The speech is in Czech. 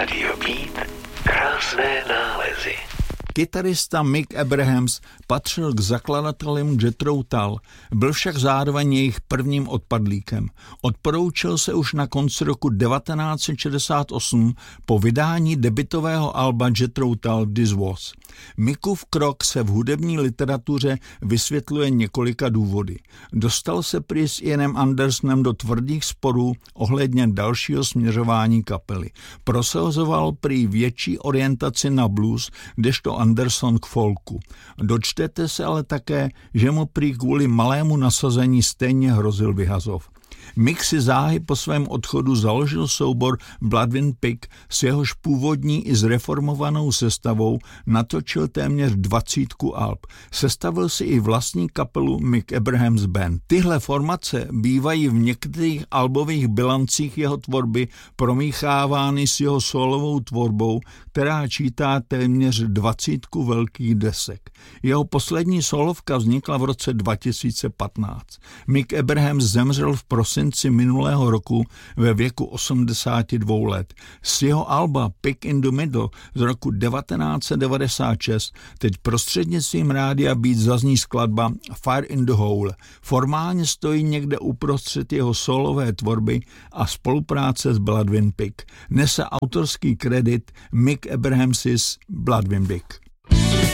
Rádio Beat, krásné nálezy. Kytarista Mick Abrahams patřil k zakladatelům Jethro Tull, byl však zároveň jejich prvním odpadlíkem. Odporoučil se už na konci roku 1968 po vydání debutového alba Jethro Tull This Was. Mickův krok se v hudební literatuře vysvětluje několika důvody. Dostal se prý s Ianem Andersonem do tvrdých sporů ohledně dalšího směřování kapely. Prosazoval prý větší orientaci na blues, kdežto Anderson k folku. Dočtete se ale také, že mu prý kvůli malému nasazení stejně hrozil vyhazov. Mick si záhy po svém odchodu založil soubor Blood Wind Pig, s jehož původní i zreformovanou sestavou natočil téměř 20 alb. Sestavil si i vlastní kapelu Mick Abrahams Band. Tyhle formace bývají v některých albových bilancích jeho tvorby promíchávány s jeho solovou tvorbou, která čítá téměř 20 velkých desek. Jeho poslední solovka vznikla v roce 2015. Mick Abrahams zemřel v prosinci minulého roku ve věku 82 let. Z jeho alba Pig in the Middle z roku 1996 teď prostřednictvím rádia Beat zazní skladba Fire in the Hole. Formálně stojí někde uprostřed jeho solové tvorby a spolupráce s Blood Wind Pig. Nese autorský kredit Mick Abrahams's Blood Wind Pig.